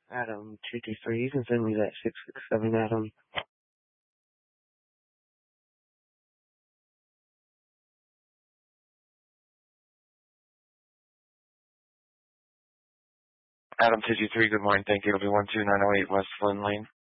Adam 223. You can send me that 667 Adam. Adam 223, good morning. Thank you. It'll be 12908 West Flynn Lane.